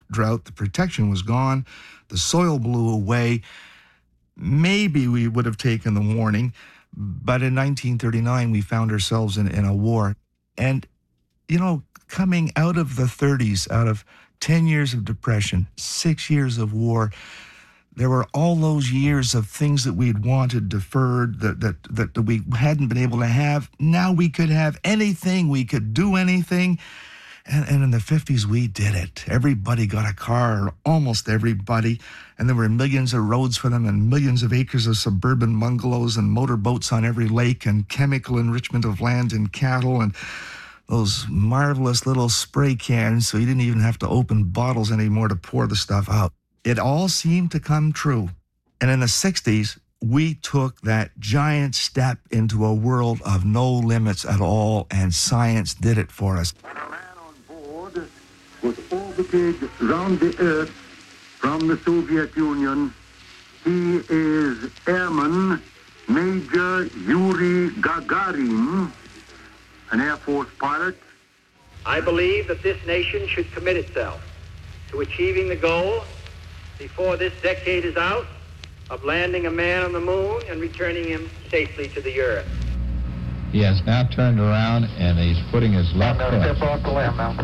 drought. The protection was gone. The soil blew away. Maybe we would have taken the warning, but in 1939, we found ourselves in a war. And, coming out of the 30s, out of 10 years of depression, 6 years of war, there were all those years of things that we'd wanted deferred, that we hadn't been able to have. Now we could have anything. We could do anything. And in the 50s, we did it. Everybody got a car, or almost everybody. And there were millions of roads for them and millions of acres of suburban bungalows and motorboats on every lake and chemical enrichment of land and cattle and those marvelous little spray cans so you didn't even have to open bottles anymore to pour the stuff out. It all seemed to come true. And in the 60s, we took that giant step into a world of no limits at all, and science did it for us. When a man on board was orbited round the Earth from the Soviet Union, he is Airman Major Yuri Gagarin, an Air Force pilot. I believe that this nation should commit itself to achieving the goal before this decade is out of landing a man on the moon and returning him safely to the Earth. He has now turned around and he's putting his left foot. Step off the limb now.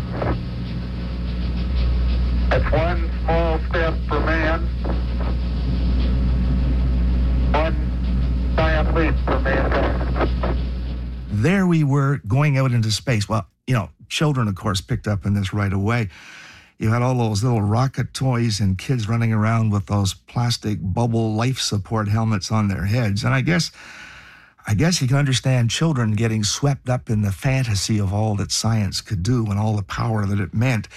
That's one small step for man, one giant leap for mankind. There we were going out into space. Well, children, of course, picked up on this right away. You had all those little rocket toys and kids running around with those plastic bubble life support helmets on their heads. And I guess you can understand children getting swept up in the fantasy of all that science could do and all the power that it meant.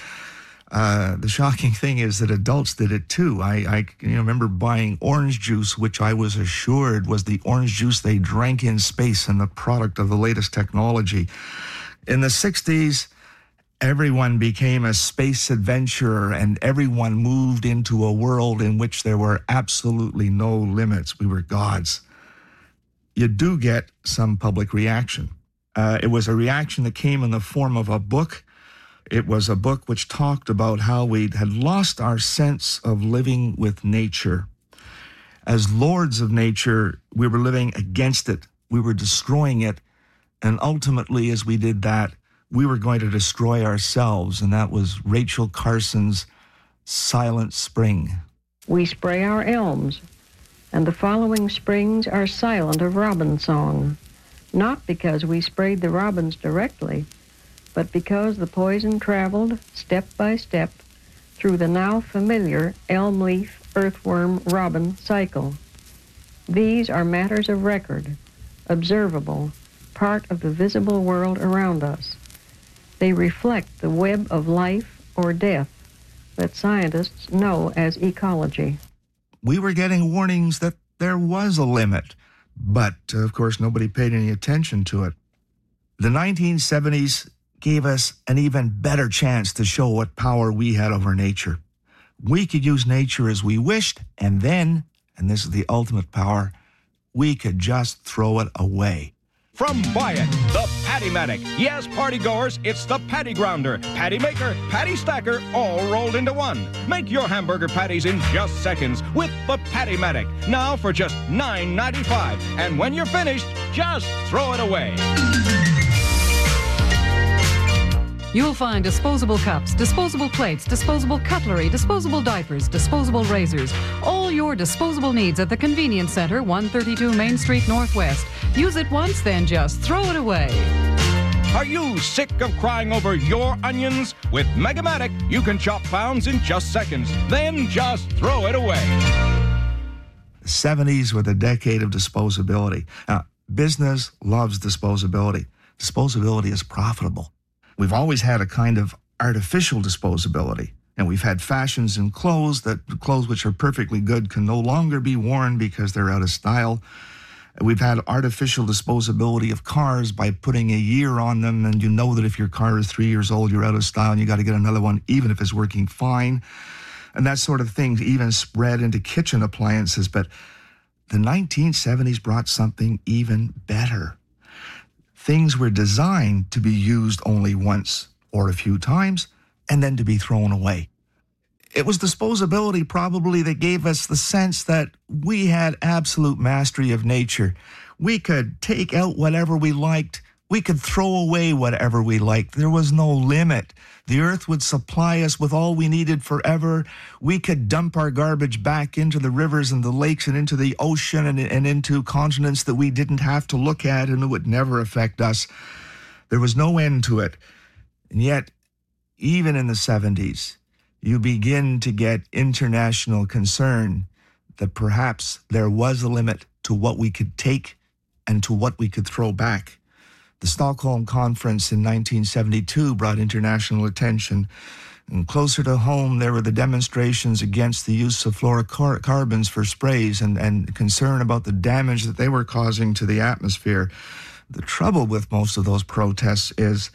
The shocking thing is that adults did it too. I remember buying orange juice, which I was assured was the orange juice they drank in space and the product of the latest technology. In the 60s, everyone became a space adventurer, and everyone moved into a world in which there were absolutely no limits. We were gods. You do get some public reaction. It was a reaction that came in the form of a book. It was a book which talked about how we had lost our sense of living with nature. As lords of nature, we were living against it. We were destroying it. And ultimately, as we did that, we were going to destroy ourselves, and that was Rachel Carson's Silent Spring. We spray our elms, and the following springs are silent of robin song, not because we sprayed the robins directly, but because the poison traveled step by step through the now familiar elm leaf earthworm robin cycle. These are matters of record, observable, part of the visible world around us. They reflect the web of life or death that scientists know as ecology. We were getting warnings that there was a limit, but of course nobody paid any attention to it. The 1970s gave us an even better chance to show what power we had over nature. We could use nature as we wished, and then, and this is the ultimate power, we could just throw it away. From Wyatt, the Patty-Matic. Yes, party-goers, it's the Patty Grounder, Patty Maker, Patty Stacker, all rolled into one. Make your hamburger patties in just seconds with the Patty-Matic. Now for just $9.95. And when you're finished, just throw it away. You'll find disposable cups, disposable plates, disposable cutlery, disposable diapers, disposable razors. All your disposable needs at the Convenience Center, 132 Main Street Northwest. Use it once, then just throw it away. Are you sick of crying over your onions? With Megamatic, you can chop pounds in just seconds, then just throw it away. The 70s were the decade of disposability. Now, business loves disposability. Disposability is profitable. We've always had a kind of artificial disposability, and we've had fashions in clothes which are perfectly good can no longer be worn because they're out of style. We've had artificial disposability of cars by putting a year on them, and you know that if your car is 3 years old, you're out of style and you got to get another one, even if it's working fine. And that sort of thing even spread into kitchen appliances. But the 1970s brought something even better. Things were designed to be used only once or a few times and then to be thrown away. It was disposability probably that gave us the sense that we had absolute mastery of nature. We could take out whatever we liked. We could throw away whatever we liked. There was no limit. The earth would supply us with all we needed forever. We could dump our garbage back into the rivers and the lakes and into the ocean and into continents that we didn't have to look at, and it would never affect us. There was no end to it. And yet, even in the 70s, you begin to get international concern that perhaps there was a limit to what we could take and to what we could throw back. The Stockholm Conference in 1972 brought international attention. And closer to home, there were the demonstrations against the use of fluorocarbons for sprays and concern about the damage that they were causing to the atmosphere. The trouble with most of those protests is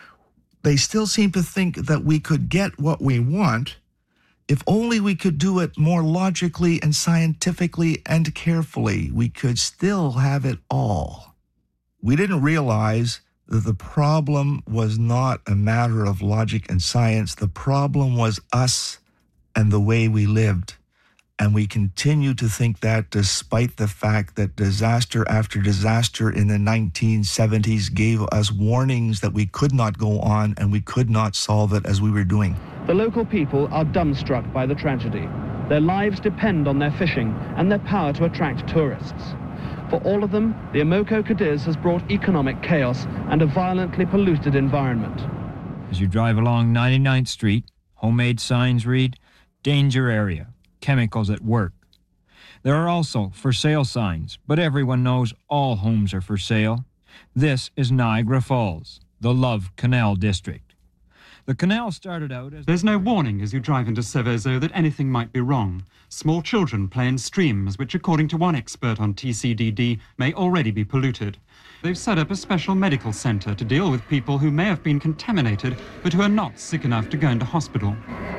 they still seem to think that we could get what we want if only we could do it more logically and scientifically and carefully. We could still have it all. We didn't realize that the problem was not a matter of logic and science. The problem was us and the way we lived. And we continue to think that despite the fact that disaster after disaster in the 1970s gave us warnings that we could not go on and we could not solve it as we were doing. The local people are dumbstruck by the tragedy. Their lives depend on their fishing and their power to attract tourists. For all of them, the Emoco Cadiz has brought economic chaos and a violently polluted environment. As you drive along 99th Street, homemade signs read, "Danger area, chemicals at work." There are also for sale signs, but everyone knows all homes are for sale. This is Niagara Falls, the Love Canal District. The canal started out as... There's no warning as you drive into Céveso that anything might be wrong. Small children play in streams, which according to one expert on TCDD, may already be polluted. They've set up a special medical centre to deal with people who may have been contaminated, but who are not sick enough to go into hospital.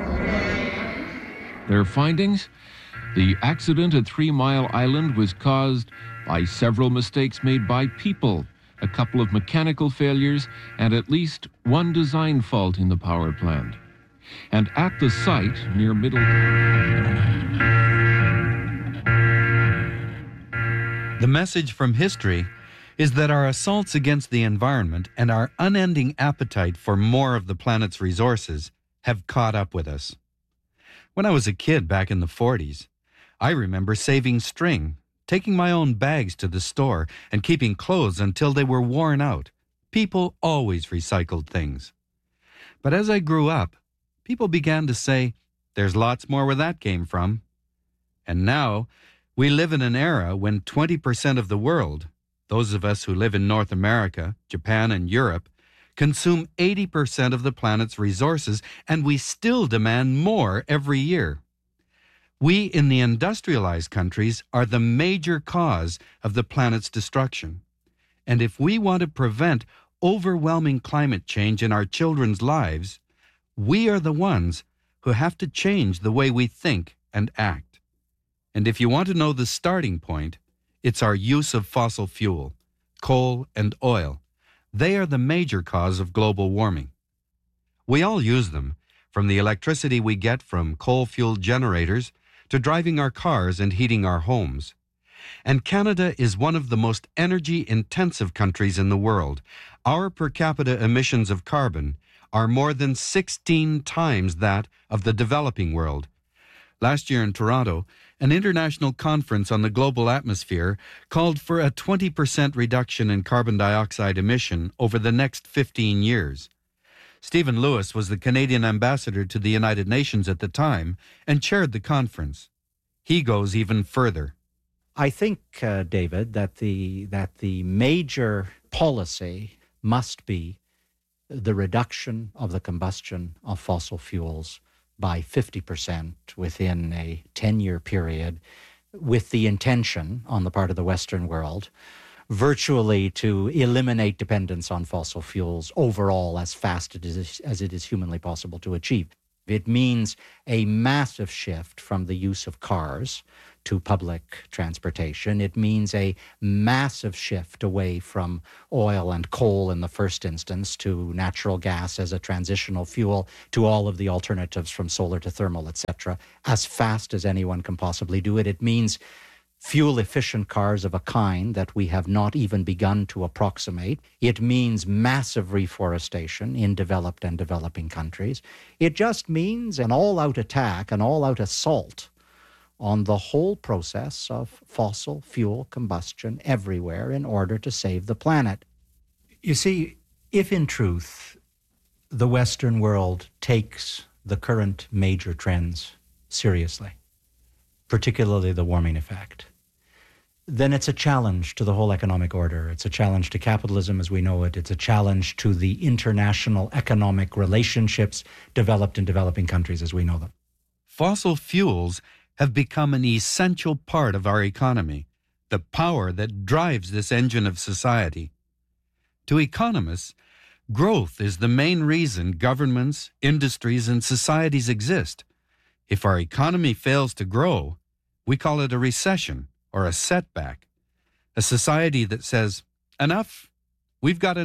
Their findings? The accident at 3 Mile Island was caused by several mistakes made by people, a couple of mechanical failures, and at least one design fault in the power plant. And at the site near Middle... The message from history is that our assaults against the environment and our unending appetite for more of the planet's resources have caught up with us. When I was a kid back in the 40s, I remember saving string, taking my own bags to the store, and keeping clothes until they were worn out. People always recycled things. But as I grew up, people began to say, there's lots more where that came from. And now, we live in an era when 20% of the world, those of us who live in North America, Japan, and Europe, consume 80% of the planet's resources, and we still demand more every year. We in the industrialized countries are the major cause of the planet's destruction. And if we want to prevent overwhelming climate change in our children's lives, we are the ones who have to change the way we think and act. And if you want to know the starting point, it's our use of fossil fuel, coal and oil. They are the major cause of global warming. We all use them, from the electricity we get from coal-fueled generators to driving our cars and heating our homes. And Canada is one of the most energy-intensive countries in the world. Our per capita emissions of carbon are more than 16 times that of the developing world. Last year in Toronto, an international conference on the global atmosphere called for a 20% reduction in carbon dioxide emission over the next 15 years. Stephen Lewis was the Canadian ambassador to the United Nations at the time and chaired the conference. He goes even further. I think, David, that the major policy must be the reduction of the combustion of fossil fuels by 50% within a 10-year period, with the intention on the part of the Western world virtually to eliminate dependence on fossil fuels overall as fast as it is humanly possible to achieve. It means a massive shift from the use of cars to public transportation. It means a massive shift away from oil and coal in the first instance to natural gas as a transitional fuel, to all of the alternatives from solar to thermal, etc., as fast as anyone can possibly do it. It means fuel-efficient cars of a kind that we have not even begun to approximate. It means massive reforestation in developed and developing countries. It just means an all-out attack, an all-out assault on the whole process of fossil fuel combustion everywhere in order to save the planet. You see, if in truth the Western world takes the current major trends seriously, particularly the warming effect, then it's a challenge to the whole economic order. It's a challenge to capitalism as we know it. It's a challenge to the international economic relationships developed in developing countries as we know them. Fossil fuels have become an essential part of our economy, the power that drives this engine of society. To economists, growth is the main reason governments, industries, and societies exist. If our economy fails to grow, we call it a recession or a setback. A society that says, enough, we've got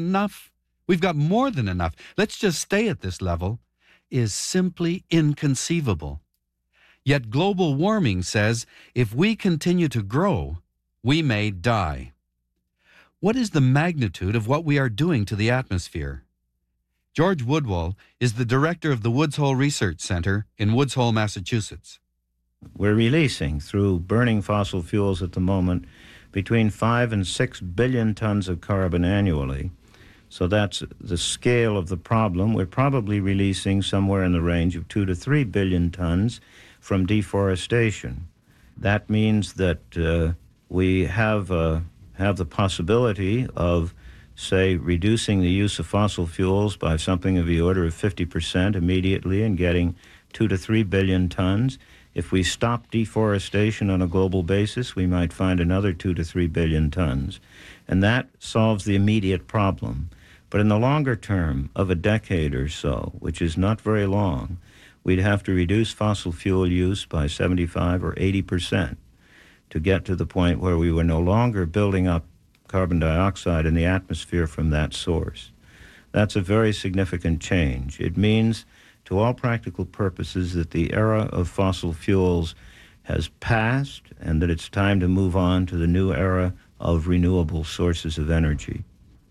more than enough, let's just stay at this level, is simply inconceivable. Yet global warming says if we continue to grow, we may die. What is the magnitude of what we are doing to the atmosphere? George Woodwall is the director of the Woods Hole Research Center in Woods Hole, Massachusetts. We're releasing, through burning fossil fuels at the moment, between 5 and 6 billion tons of carbon annually. So that's the scale of the problem. We're probably releasing somewhere in the range of 2 to 3 billion tons from deforestation. That means that we have the possibility of, say, reducing the use of fossil fuels by something of the order of 50% immediately and getting 2 to 3 billion tons. If we stop deforestation on a global basis, we might find another 2 to 3 billion tons. And that solves the immediate problem. But in the longer term of a decade or so, which is not very long, we'd have to reduce fossil fuel use by 75 or 80% to get to the point where we were no longer building up carbon dioxide in the atmosphere from that source. That's a very significant change. It means, to all practical purposes, that the era of fossil fuels has passed and that it's time to move on to the new era of renewable sources of energy.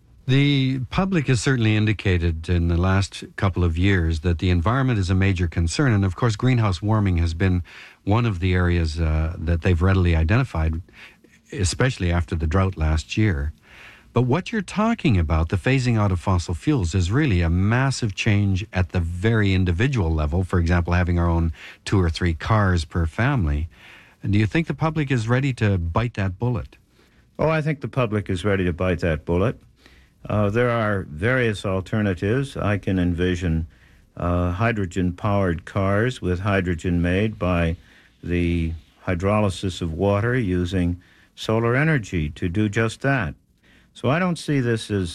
The public has certainly indicated in the last couple of years that the environment is a major concern. And of course, greenhouse warming has been one of the areas that they've readily identified, especially after the drought last year. But what you're talking about, the phasing out of fossil fuels, is really a massive change at the very individual level. For example, having our own 2 or 3 cars per family. And do you think the public is ready to bite that bullet? Oh, I think the public is ready to bite that bullet. There are various alternatives. I can envision hydrogen-powered cars with hydrogen made by the hydrolysis of water using solar energy to do just that. So I don't see this as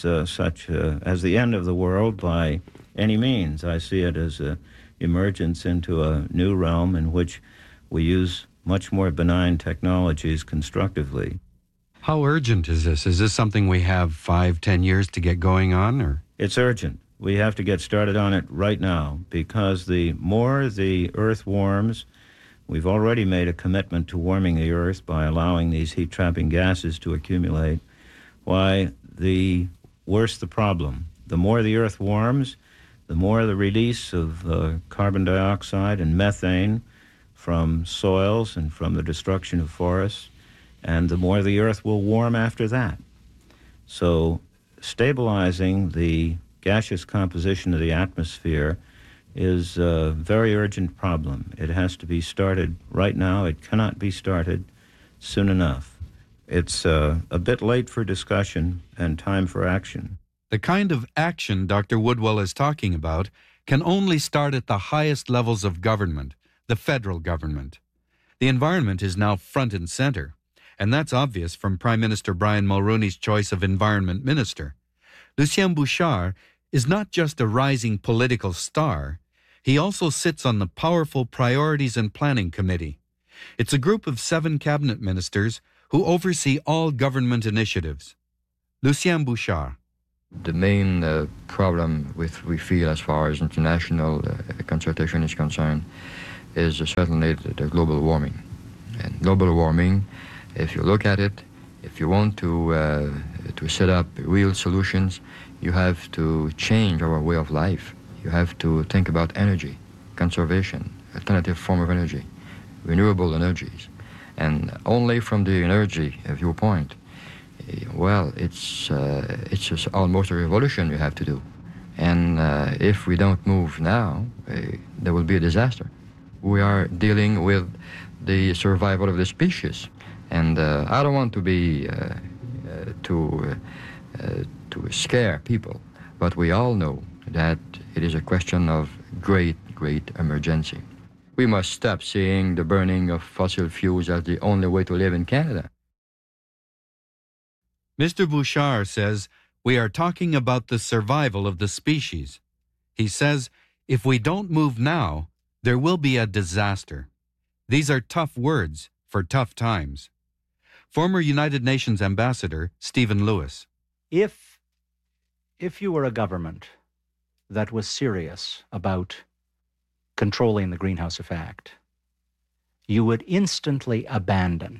as the end of the world by any means. I see it as an emergence into a new realm in which we use much more benign technologies constructively. How urgent is this? Is this something we have 5, 10 years to get going on? Or it's urgent. We have to get started on it right now, because the more the Earth warms, we've already made a commitment to warming the Earth by allowing these heat-trapping gases to accumulate. Why, the worse the problem. The more the Earth warms, the more the release of carbon dioxide and methane from soils and from the destruction of forests, and the more the Earth will warm after that. So stabilizing the gaseous composition of the atmosphere is a very urgent problem. It has to be started right now. It cannot be started soon enough. It's a bit late for discussion and time for action. The kind of action Dr. Woodwall is talking about can only start at the highest levels of government, the federal government. The environment is now front and center, and that's obvious from Prime Minister Brian Mulroney's choice of Environment Minister. Lucien Bouchard is not just a rising political star. He also sits on the powerful Priorities and Planning Committee. It's a group of 7 cabinet ministers who oversee all government initiatives. Lucien Bouchard. The main problem we feel as far as international consultation is concerned is certainly the global warming. And global warming, if you look at it, if you want to set up real solutions, you have to change our way of life. You have to think about energy, conservation, alternative form of energy, renewable energies. And only from the energy viewpoint, well, it's just almost a revolution you have to do. And if we don't move now, there will be a disaster. We are dealing with the survival of the species. And I don't want to be to scare people, but we all know that it is a question of great emergency. We must stop seeing the burning of fossil fuels as the only way to live in Canada. Mr. Bouchard says we are talking about the survival of the species. He says if we don't move now, there will be a disaster. These are tough words for tough times. Former United Nations Ambassador Stephen Lewis. If you were a government that was serious about controlling the greenhouse effect, you would instantly abandon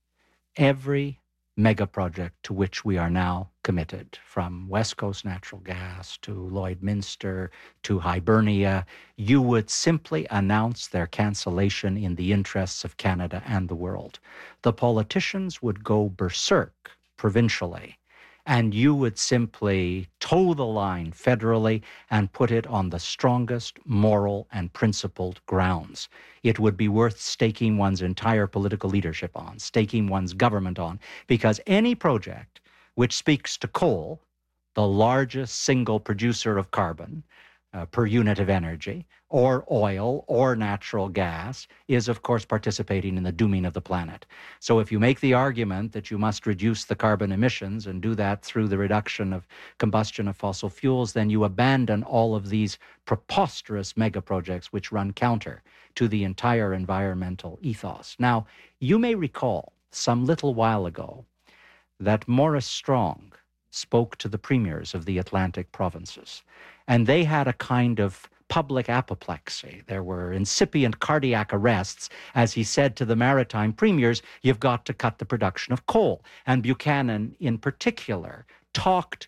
every mega project to which we are now committed, from West Coast Natural Gas to Lloydminster to Hibernia. You would simply announce their cancellation in the interests of Canada and the world. The politicians would go berserk provincially, and you would simply toe the line federally and put it on the strongest moral and principled grounds. It would be worth staking one's entire political leadership on, staking one's government on, because any project which speaks to coal, the largest single producer of carbon per unit of energy, or oil or natural gas, is of course participating in the dooming of the planet. So if you make the argument that you must reduce the carbon emissions and do that through the reduction of combustion of fossil fuels, then you abandon all of these preposterous mega projects which run counter to the entire environmental ethos. Now, you may recall some little while ago that Maurice Strong spoke to the premiers of the Atlantic provinces, and they had a kind of public apoplexy. There were incipient cardiac arrests as he said to the maritime premiers, you've got to cut the production of coal. And Buchanan in particular talked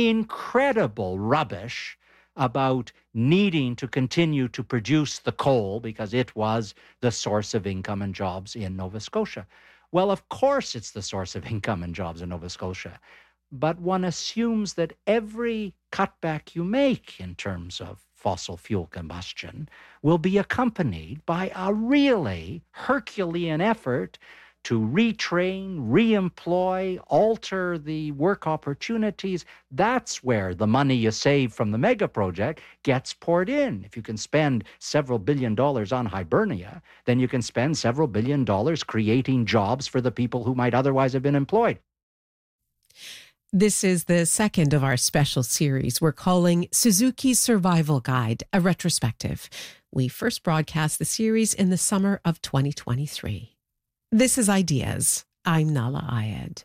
incredible rubbish about needing to continue to produce the coal because it was the source of income and jobs in Nova Scotia. Well, of course it's the source of income and jobs in Nova Scotia, but one assumes that every cutback you make in terms of fossil fuel combustion will be accompanied by a really Herculean effort to retrain, reemploy, alter the work opportunities. That's where the money you save from the mega project gets poured in. If you can spend several $1 billion on Hibernia, then you can spend several $1 billion creating jobs for the people who might otherwise have been employed. This is the second of our special series we're calling Suzuki's Survival Guide, a retrospective. We first broadcast the series in the summer of 2023. This is Ideas. I'm Nahlah Ayed.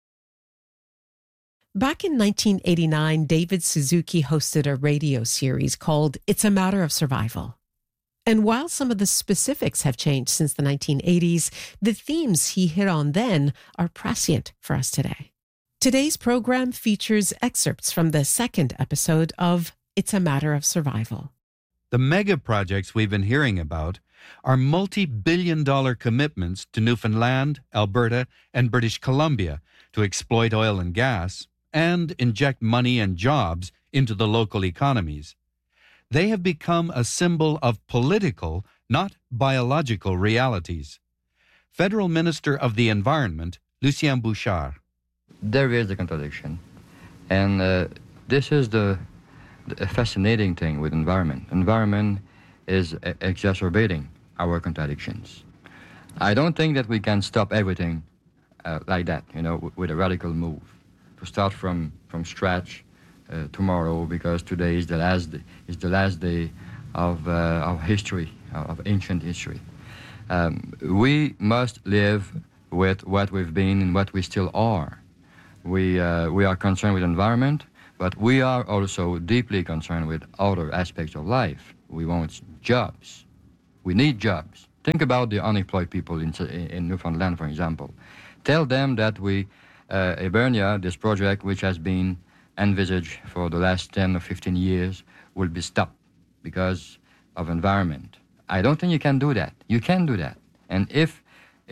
Back in 1989, David Suzuki hosted a radio series called It's a Matter of Survival. And while some of the specifics have changed since the 1980s, the themes he hit on then are prescient for us today. Today's program features excerpts from the second episode of It's a Matter of Survival. The mega projects we've been hearing about are multi-billion-dollar commitments to Newfoundland, Alberta, and British Columbia to exploit oil and gas and inject money and jobs into the local economies. They have become a symbol of political, not biological realities. Federal Minister of the Environment, Lucien Bouchard. There is a contradiction, and this is the fascinating thing with environment. Environment is exacerbating our contradictions. I don't think that we can stop everything like that, with a radical move. To start from scratch tomorrow, because today is the last day of history, of ancient history. We must live with what we've been and what we still are. We are concerned with environment, but we are also deeply concerned with other aspects of life. We want jobs. We need jobs. Think about the unemployed people in Newfoundland, for example. Tell them that Hibernia, this project which has been envisaged for the last 10 or 15 years, will be stopped because of environment. I don't think you can do that. You can do that. And if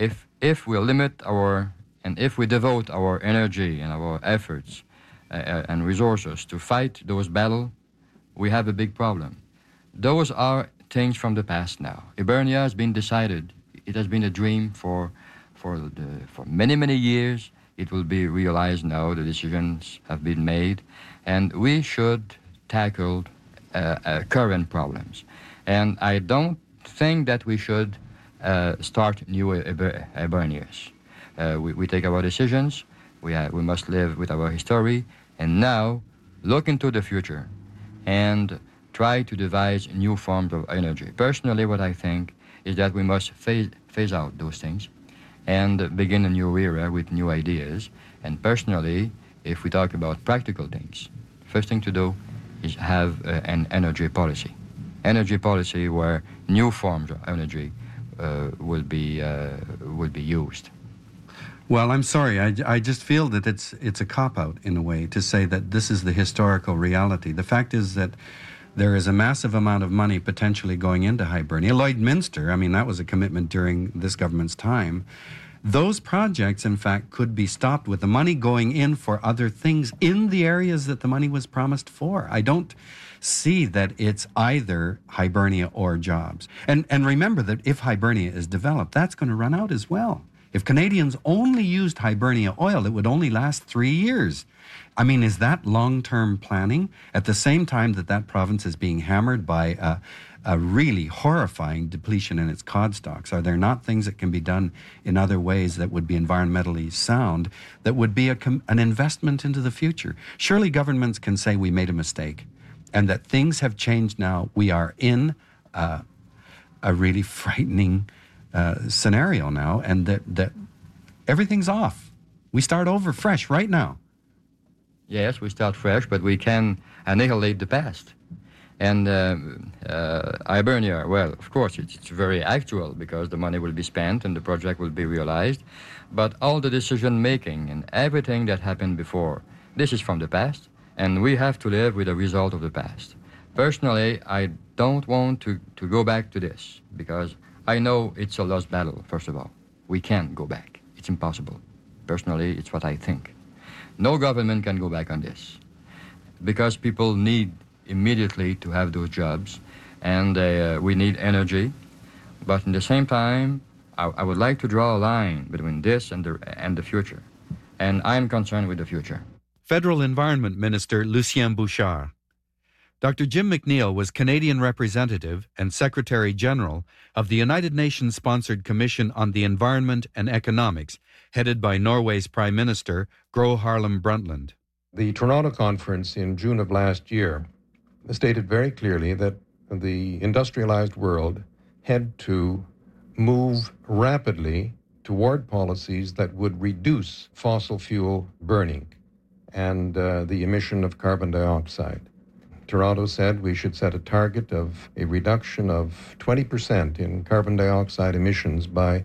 we limit and if we devote our energy and our efforts and resources to fight those battles, we have a big problem. Those are things from the past now. Hibernia has been decided. It has been a dream for many, many years. It will be realized now. The decisions have been made, and we should tackle current problems. And I don't think that we should start new Hibernias. We take our decisions. We must live with our history, and now look into the future and try to devise new forms of energy. Personally, what I think is that we must phase out those things and begin a new era with new ideas. And personally, if we talk about practical things, first thing to do is have an energy policy. Energy policy where new forms of energy will be used. Well, I'm sorry. I just feel that it's a cop-out in a way to say that this is the historical reality. The fact is that there is a massive amount of money potentially going into Hibernia. Lloydminster, I mean, that was a commitment during this government's time. Those projects, in fact, could be stopped with the money going in for other things in the areas that the money was promised for. I don't see that it's either Hibernia or jobs. And remember that if Hibernia is developed, that's going to run out as well. If Canadians only used Hibernia oil, it would only last 3 years. I mean, is that long-term planning at the same time that province is being hammered by a really horrifying depletion in its cod stocks? Are there not things that can be done in other ways that would be environmentally sound, that would be an investment into the future? Surely governments can say we made a mistake and that things have changed now. We are in a really frightening scenario now, and that everything's off. We start over fresh right now. Yes, we start fresh, but we can annihilate the past. And Hibernia, well, of course, it's very actual because the money will be spent and the project will be realized. But all the decision-making and everything that happened before, this is from the past, and we have to live with the result of the past. Personally, I don't want to go back to this because I know it's a lost battle, first of all. We can't go back. It's impossible. Personally, it's what I think. No government can go back on this because people need immediately to have those jobs, and we need energy. But in the same time, I would like to draw a line between this and the future, and I'm concerned with the future. Federal Environment Minister Lucien Bouchard. Dr. Jim McNeil was Canadian representative and Secretary General of the United Nations-sponsored Commission on the Environment and Economics, headed by Norway's Prime Minister, Gro Harlem Brundtland. The Toronto conference in June of last year stated very clearly that the industrialized world had to move rapidly toward policies that would reduce fossil fuel burning and the emission of carbon dioxide. Toronto said we should set a target of a reduction of 20% in carbon dioxide emissions by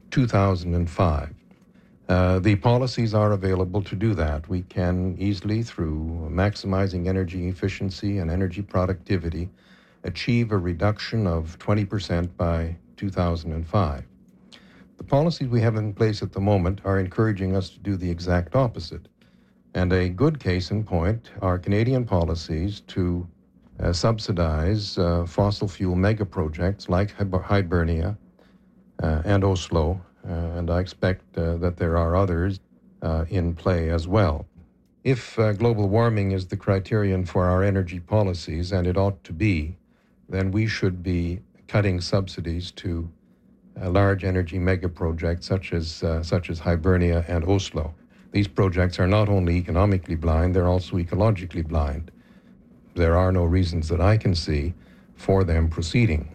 2005. The policies are available to do that. We can easily, through maximizing energy efficiency and energy productivity, achieve a reduction of 20% by 2005. The policies we have in place at the moment are encouraging us to do the exact opposite. And a good case in point are Canadian policies to subsidize fossil fuel mega projects like Hibernia and Oslo, and I expect that there are others in play as well. If global warming is the criterion for our energy policies, and it ought to be, then we should be cutting subsidies to large energy mega projects such as Hibernia and Oslo. These projects are not only economically blind, they're also ecologically blind. There are no reasons that I can see for them proceeding.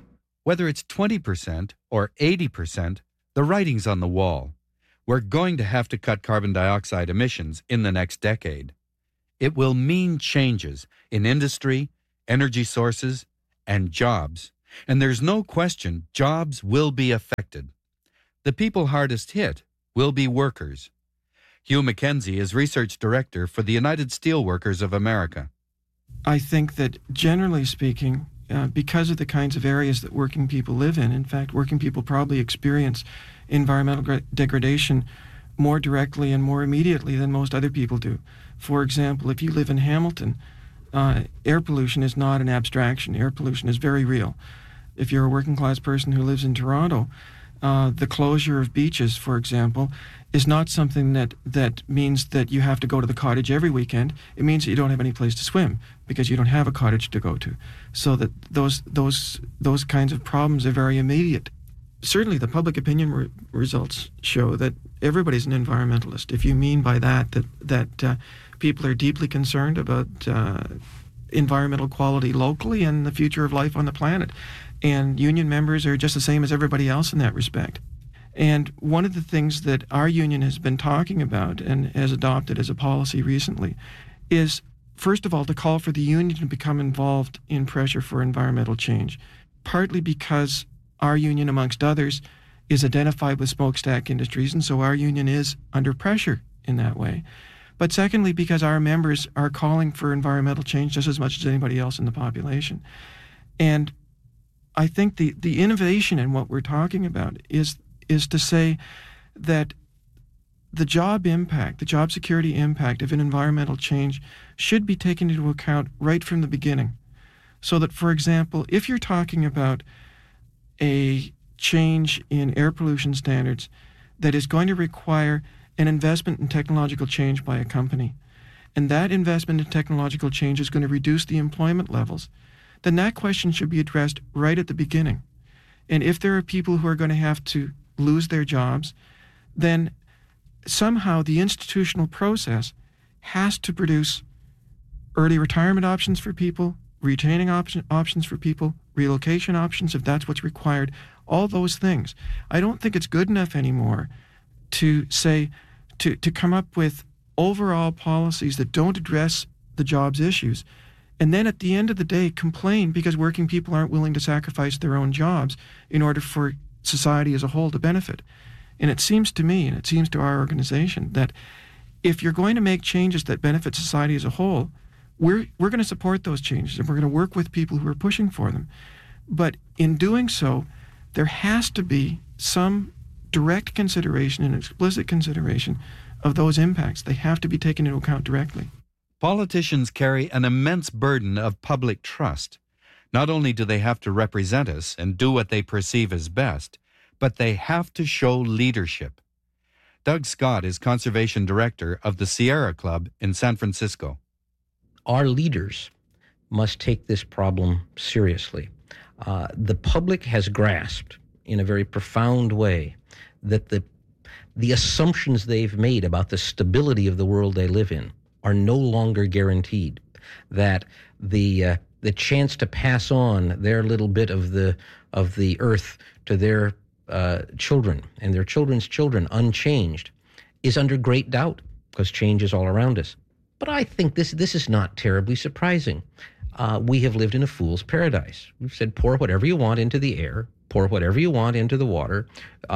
Whether it's 20% or 80%, the writing's on the wall. We're going to have to cut carbon dioxide emissions in the next decade. It will mean changes in industry, energy sources, and jobs. And there's no question jobs will be affected. The people hardest hit will be workers. Hugh McKenzie is research director for the United Steelworkers of America. I think that generally speaking, because of the kinds of areas that working people live in fact, working people probably experience environmental degradation more directly and more immediately than most other people do. For example, if you live in Hamilton, air pollution is not an abstraction. Air pollution is very real. If you're a working class person who lives in Toronto, the closure of beaches, for example, is not something that means that you have to go to the cottage every weekend. It means that you don't have any place to swim because you don't have a cottage to go to. So that those kinds of problems are very immediate. Certainly the public opinion results show that everybody's an environmentalist. If you mean by that people are deeply concerned about environmental quality locally and the future of life on the planet. And union members are just the same as everybody else in that respect. And one of the things that our union has been talking about and has adopted as a policy recently is, first of all, to call for the union to become involved in pressure for environmental change, partly because our union, amongst others, is identified with smokestack industries, and so our union is under pressure in that way. But secondly, because our members are calling for environmental change just as much as anybody else in the population. And I think the innovation in what we're talking about is to say that the job impact, the job security impact of an environmental change should be taken into account right from the beginning. So that, for example, if you're talking about a change in air pollution standards that is going to require an investment in technological change by a company, and that investment in technological change is going to reduce the employment levels, then that question should be addressed right at the beginning. And if there are people who are going to have to lose their jobs, then somehow the institutional process has to produce early retirement options for people, retaining options for people, relocation options if that's what's required, all those things. I don't think it's good enough anymore to say, to come up with overall policies that don't address the jobs issues, and then at the end of the day complain because working people aren't willing to sacrifice their own jobs in order for society as a whole to benefit. And it seems to me, and it seems to our organization, that if you're going to make changes that benefit society as a whole, we're going to support those changes and we're going to work with people who are pushing for them. But in doing so, there has to be some direct consideration and explicit consideration of those impacts. They have to be taken into account directly. Politicians carry an immense burden of public trust. Not only do they have to represent us and do what they perceive as best, but they have to show leadership. Doug Scott is Conservation Director of the Sierra Club in San Francisco. Our leaders must take this problem seriously. The public has grasped in a very profound way that the assumptions they've made about the stability of the world they live in are no longer guaranteed, that the chance to pass on their little bit of the earth to their children and their children's children unchanged is under great doubt because change is all around us. But I think this is not terribly surprising. We have lived in a fool's paradise. We've said, pour whatever you want into the air, pour whatever you want into the water,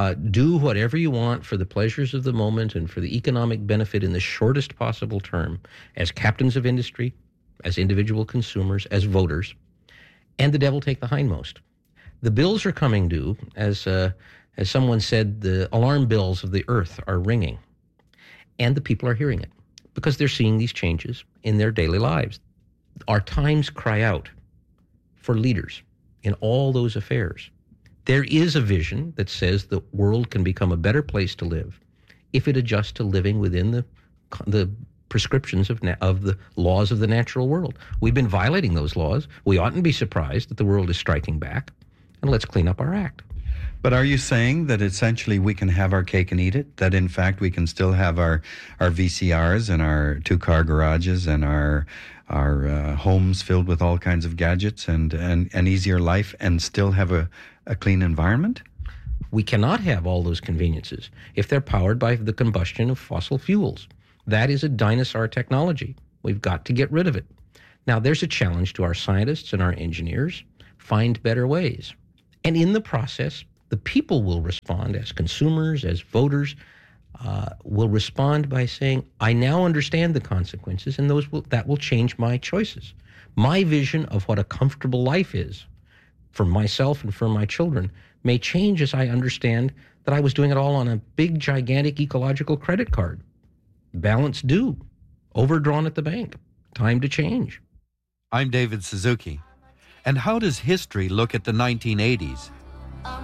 do whatever you want for the pleasures of the moment and for the economic benefit in the shortest possible term as captains of industry, as individual consumers, as voters, and the devil take the hindmost. The bills are coming due. As someone said, the alarm bells of the earth are ringing, and the people are hearing it because they're seeing these changes in their daily lives. Our times cry out for leaders in all those affairs. There is a vision that says the world can become a better place to live if it adjusts to living within the prescriptions of the laws of the natural world. We've been violating those laws. We oughtn't be surprised that the world is striking back, and let's clean up our act. But are you saying that essentially we can have our cake and eat it? That in fact we can still have our VCRs and our two-car garages and our homes filled with all kinds of gadgets and an easier life and still have a clean environment? We cannot have all those conveniences if they're powered by the combustion of fossil fuels. That is a dinosaur technology. We've got to get rid of it. Now, there's a challenge to our scientists and our engineers. Find better ways. And in the process, the people will respond as consumers, as voters, will respond by saying, I now understand the consequences, and that will change my choices. My vision of what a comfortable life is for myself and for my children may change as I understand that I was doing it all on a big, gigantic ecological credit card. Balance due, overdrawn at the bank. Time to change. I'm David Suzuki. And how does history look at the 1980s? A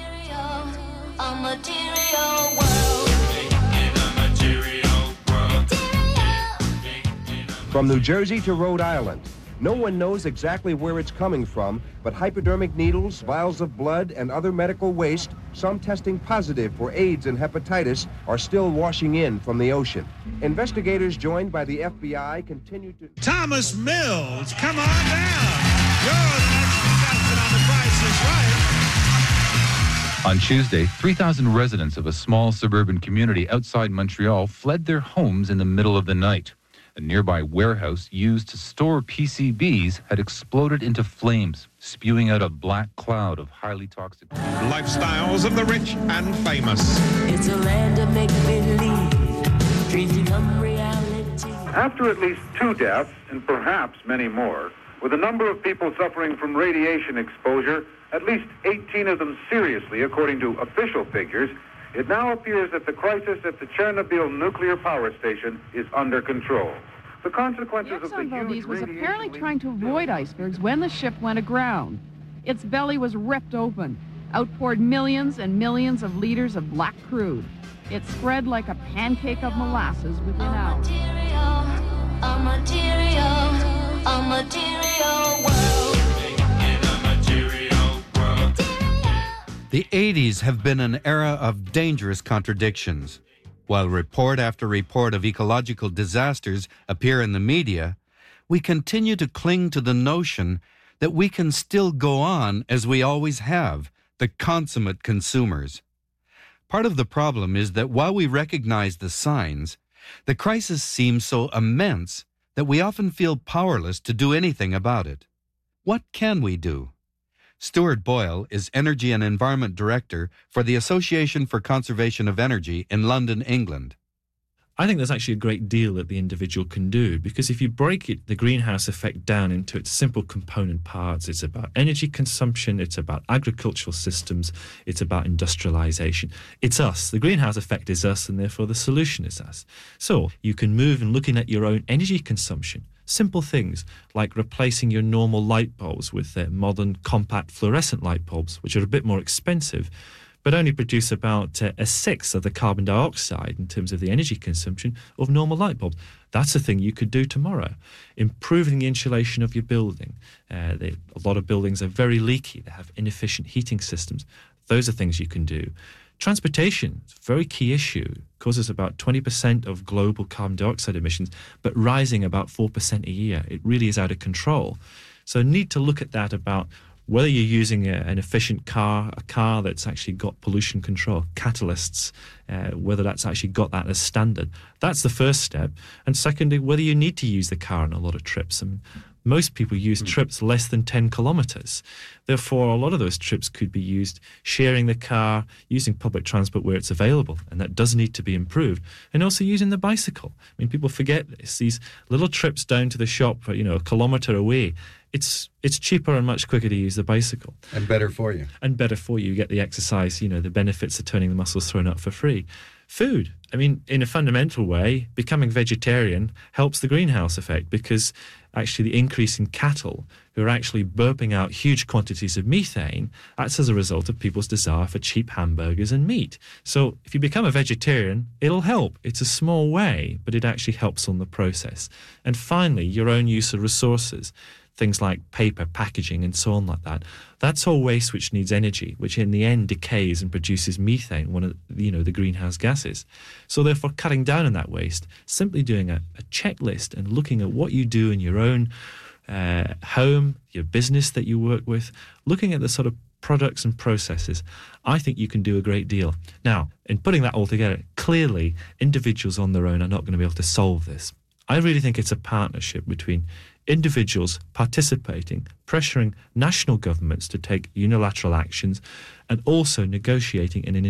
material world. In a material world. From New Jersey to Rhode Island, no one knows exactly where it's coming from, but hypodermic needles, vials of blood, and other medical waste, some testing positive for AIDS and hepatitis, are still washing in from the ocean. Investigators joined by the FBI continue to... Thomas Mills, come on down. You're the next contestant on The Price is Right. On Tuesday, 3,000 residents of a small suburban community outside Montreal fled their homes in the middle of the night. A nearby warehouse used to store PCBs had exploded into flames, spewing out a black cloud of highly toxic... Lifestyles of the rich and famous. It's a land of make-believe, dreams become reality. After at least 2 deaths, and perhaps many more, with a number of people suffering from radiation exposure, at least 18 of them seriously, according to official figures, it now appears that the crisis at the Chernobyl nuclear power station is under control. The consequences of the Exxon huge Valdez was radiation apparently trying to avoid icebergs when the ship went aground. Its belly was ripped open. Out poured millions and millions of liters of black crude. It spread like a pancake of molasses within hours. A material world. The 80s have been an era of dangerous contradictions. While report after report of ecological disasters appear in the media, we continue to cling to the notion that we can still go on as we always have, the consummate consumers. Part of the problem is that while we recognize the signs, the crisis seems so immense that we often feel powerless to do anything about it. What can we do? Stuart Boyle is Energy and Environment Director for the Association for Conservation of Energy in London, England. I think there's actually a great deal that the individual can do, because if you break the greenhouse effect down into its simple component parts, it's about energy consumption, it's about agricultural systems, it's about industrialization. It's us. The greenhouse effect is us, and therefore the solution is us. So you can move in looking at your own energy consumption. Simple things like replacing your normal light bulbs with modern compact fluorescent light bulbs, which are a bit more expensive, but only produce about a sixth of the carbon dioxide in terms of the energy consumption of normal light bulbs. That's a thing you could do tomorrow. Improving the insulation of your building. A lot of buildings are very leaky. They have inefficient heating systems. Those are things you can do. Transportation, it's a very key issue, causes about 20% of global carbon dioxide emissions, but rising about 4% a year. It really is out of control. So need to look at that about whether you're using an efficient car, a car that's actually got pollution control, catalysts, whether that's actually got that as standard. That's the first step. And secondly, whether you need to use the car on a lot of trips. I mean, most people use trips less than 10 kilometers. Therefore, a lot of those trips could be used sharing the car, using public transport where it's available, and that does need to be improved, and also using the bicycle. I mean, people forget this. These little trips down to the shop, a kilometer away, it's cheaper and much quicker to use the bicycle. And better for you. And better for you. You get the exercise, the benefits of turning the muscles thrown up for free. Food. I mean, in a fundamental way, becoming vegetarian helps the greenhouse effect, because actually the increase in cattle who are actually burping out huge quantities of methane, that's as a result of people's desire for cheap hamburgers and meat. So if you become a vegetarian, it'll help. It's a small way, but it actually helps on the process. And finally, your own use of resources. things like paper, packaging, and so on like that. That's all waste which needs energy, which in the end decays and produces methane, one of the greenhouse gases. So therefore, cutting down on that waste, simply doing a checklist and looking at what you do in your own home, your business that you work with, looking at the sort of products and processes, I think you can do a great deal. Now, in putting that all together, clearly individuals on their own are not going to be able to solve this. I really think it's a partnership between individuals participating, pressuring national governments to take unilateral actions, and also negotiating in an